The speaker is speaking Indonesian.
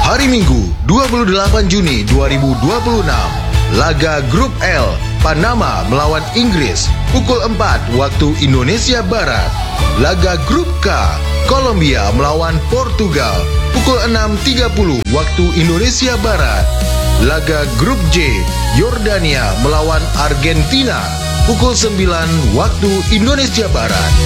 Hari Minggu, 28 Juni 2026. Laga Grup L, Panama melawan Inggris, pukul 4 waktu Indonesia Barat. Laga Grup K, Kolombia melawan Portugal, pukul 6.30 waktu Indonesia Barat. Laga Grup J, Yordania melawan Argentina, pukul 9 waktu Indonesia Barat.